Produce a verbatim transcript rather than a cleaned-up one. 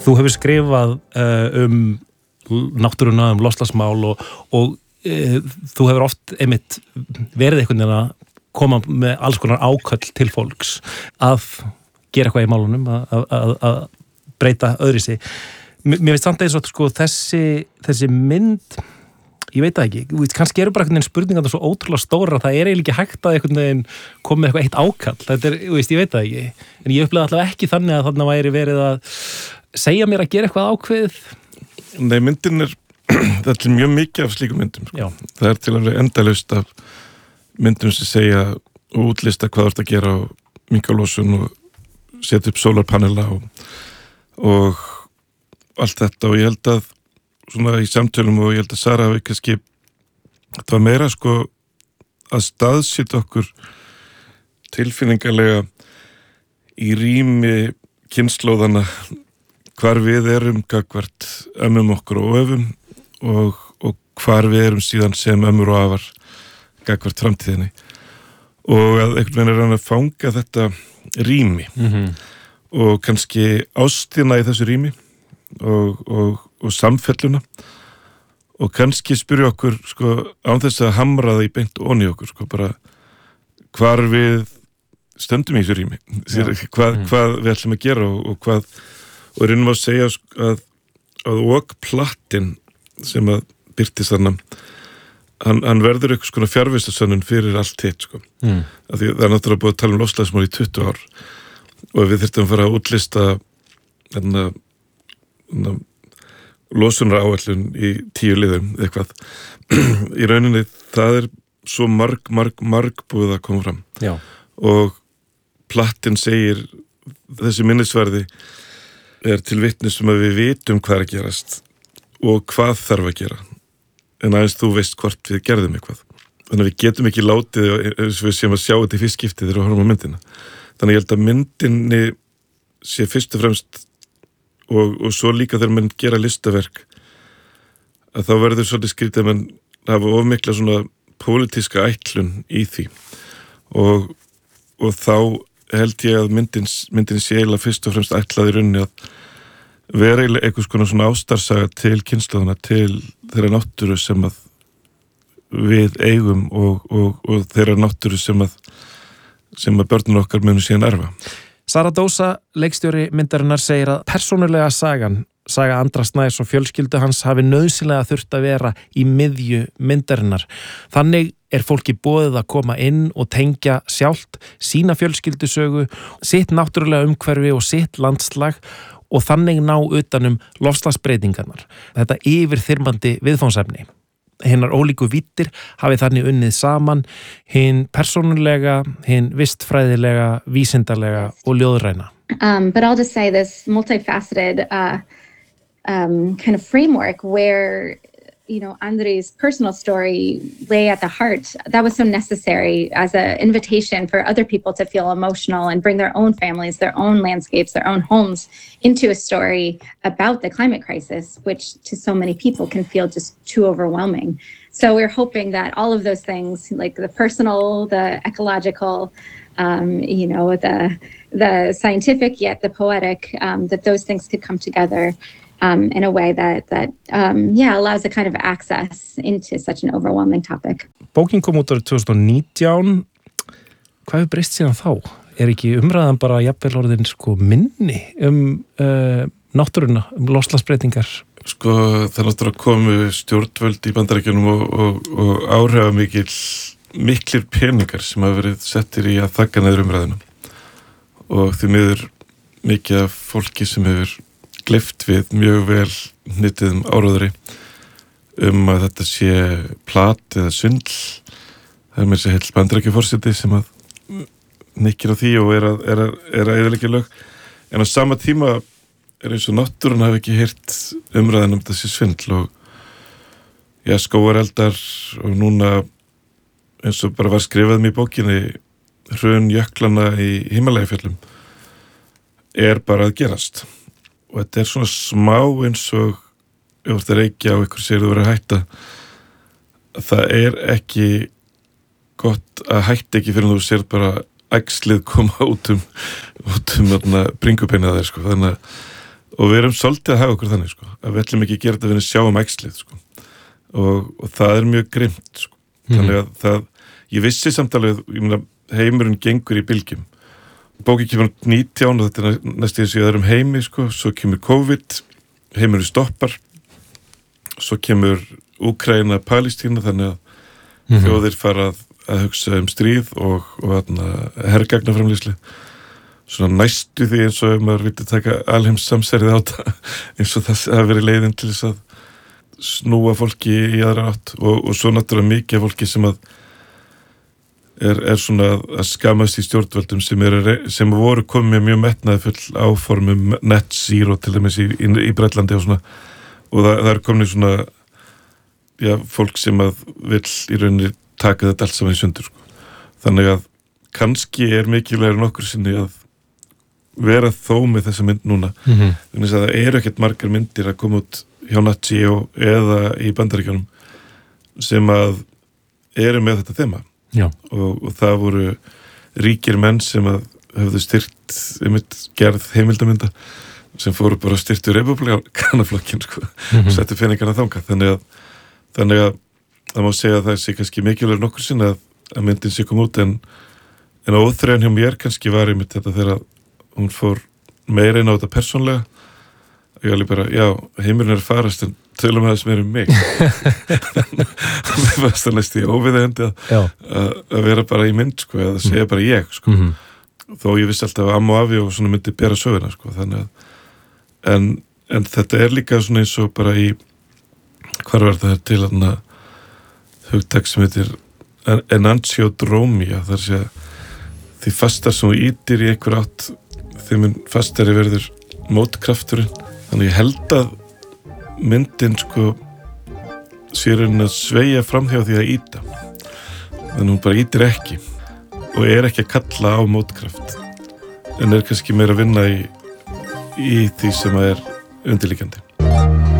Þú hefur skrifað uh, um náttúruna, um loftslagsmál og, og uh, þú hefur oft einmitt verið einhvern veginn að koma með alls konar áköll til fólks að gera eitthvað í málunum, að, að, að breyta öðru sig. Mér finnst samt eins og sko, þessi, þessi mynd, ég veit það ekki, kannski eru bara einhvern veginn spurningarna svo ótrúlega stóra að það er eiginlega ekki hægt að einhvern veginn koma með eitthvað eitt ákall. Þetta er, ég veist, ég veit það ekki. En ég upplega allavega ekki þannig að þarna væri verið að segja mér að gera eitthvað ákveðið. Nei, myndin er, það er til mjög mikið af slíkum myndum. Sko. Það er til alveg endalaust af myndum sem segja og útlista hvað þú ert að gera og minnka losun og setja upp sólarpanela og, og allt þetta og ég held að svona í samtölum og ég held að Sara hafi kannski það var meira sko að staðsýta okkur tilfinningarlega í rými kynslóðana hvar við erum gagvart ömmum okkur og öfum og, og hvar við erum síðan sem ömmur og afar gagvart framtíðinni og að einhvern veginn er hann að fanga þetta rými mm-hmm. og kannski ástina í þessu rými og, og, og samfelluna og kannski spyrja okkur sko, án þess að hamra það í beint onni okkur sko, bara hvar við stöndum í þessu rými Sér, hvað, mm. hvað við ætlum að gera og, og hvað og reynum að segja að, að okplattin sem að birtist þarna Hann, hann verður eitthvað svona fjárvistasönnun fyrir allt hitt sko. Mm. Af því það er náttúrulega búið að tala um loftslagsmál í tuttugu ár og við þyrftum að fara að útlista hérna, hérna, losunaráætlun í tíu liðum eitthvað. Í rauninni það er svo marg, marg, marg búið að koma fram. Já. Og plattin segir þessi minnisvarði er til vitnis um að við vitum hvað er að gerast og hvað þarf að gera. En aðeins þú veist hvort við gerðum eitthvað. Þannig að við getum ekki látið eins og við séum að sjá þetta í fyrst skiptið þegar við horfum á myndina. Þannig að ég held að myndinni sé fyrst og fremst og, og svo líka þegar mann gera listaverk að þá verður svolítið skrítið að mann hafa ofmikla svona pólitíska ætlun í því og, og þá held ég að myndin, myndin sé eiginlega fyrst og fremst ætlað í rauninni að vera eitthvað svona, svona ástarsaga til kynslóðana, til þeirra náttúru sem að við eigum og, og, og þeirra náttúru sem að, sem að börnun okkar munum síðan erfa. Sara Dósa, leikstjóri myndarinnar, segir að persónulega sagan, saga Andra Snæs og fjölskyldu hans hafi nauðsynlega þurft að vera í miðju myndarinnar. Þannig er fólki boðið að koma inn og tengja sjálft sína fjölskyldusögu, sitt náttúrulega umhverfi og sitt landslag og þannig ná utanum loftslagsbreytingarnar. Þetta yfirþyrmandi viðfangsefni. Hinnar ólíku víddir hafi þannig unnið saman, hinn persónulega, hinn vistfræðilega, vísindalega og ljóðræna. Um, but I'll just say this multifaceted uh, um, kind of framework where you know, Andri's personal story lay at the heart. That was so necessary as an invitation for other people to feel emotional and bring their own families, their own landscapes, their own homes into a story about the climate crisis, which to so many people can feel just too overwhelming. So we're hoping that all of those things, like the personal, the ecological, um, you know, the the scientific, yet the poetic, um, that those things could come together Um, in a way that, that um, yeah, allows a kind of access into such an overwhelming topic. Bókin kom út árið tvö þúsund og nítján. Hvað hefur breyst síðan þá? Er ekki umræðan bara jafnvel orðin sko minni um uh, náttúruna, um loftslagsbreytingar? Sko það er náttúrulega komu stjórnvöld í Bandaríkjunum og, og, og áhrifamikil miklir peningar sem hafa verið settir í að þagga niður umræðina. Og því miður mikið af fólki sem hefur gleypt við mjög vel hnittiðum áróðri um að þetta sé plat eða svindl. Það er mér sér heill Bandaríkjaforseti sem að nikkir á því og er að, er að, er að eyðileggja lög. En á sama tíma er eins og náttúran hafi ekki heyrt umræðan um þessi svindl og já, skógareldar og núna eins og bara var skrifað mér í bókinni hrun jöklana í Himalajafjöllum er bara að gerast. Og þetta er svona smá eins og ef þetta reykja á ykkur sér þú verið að hætta. Það er ekki gott að hætta ekki fyrir þú sér bara æxlið koma út um, út um bringupeinið þeir sko. Þannig og við erum svolítið að hafa okkur þannig sko, að við ætlum ekki að gera þetta við að sjá um æxlið sko. og, og það er mjög grimmt sko. Þannig að það, ég vissi samt alveg, ég meina, heimurinn gengur í bylgjum. Bókin kemur nítján og þetta er næst í þessu ég er um heimi sko, svo kemur COVID, heimurinn stoppar, svo kemur Úkraína, Palestína, þannig að mm-hmm. þjóðir fara að, að hugsa um stríð og, og hergagnaframlýslu. Svona næstu því eins og ef maður vildi taka alheims samsærið á það, eins og það hafi verið leiðin til þess að snúa fólki í aðra átt og, og svo náttúrulega mikið fólki sem að er, er svona að skamast í stjórnvöldum sem, er, sem voru komið mjög metnaði full áformum net zero til dæmis í, í, í Bretlandi og svona og það, það er komið svona já, fólk sem að vill í rauninni taka þetta allt saman í sundur sko. Þannig að kannski er mikilvægur nokkur sinni að vera þó með þessa mynd núna mm-hmm. þannig að það eru ekkert margar myndir að koma út hjá Nat Geo eða í Bandaríkjunum sem að eru með þetta þema og, og það voru ríkir menn sem að höfðu styrt einmitt gerð heimildamynda sem fóru bara styrtu republikanaflokkin sko, mm-hmm. settu peningarna þangað þannig að, þannig að það má segja að það sé kannski mikilvægur nokkur sinni að, að myndin sé kom út en, en óþreyjan hjá mér kannski var einmitt þetta þegar hún fór meira inn á þetta persónlega og ég alveg bara, já, heimurinn er farast en tölum að þess meira um mig það var það næst í óviðeigandi að, að vera bara í mynd sko, eða segja mm. bara ég sko. Mm-hmm. þó ég vissi alltaf að amma og afi og svona myndi bera söguna sko, þannig að en, en þetta er líka svona eins og bara í hvar var það til þarna hugtak sem heitir enantiodromia þar sé að því fastar sem þú ítir í einhver átt þeim mun fastari verður mótkrafturinn þannig ég held að myndin sko sér henni að sveigja framhjá því að íta þannig hún bara ítir ekki og er ekki að kalla á mótkraft en er kannski meira að vinna í, í því sem er undirliggjandi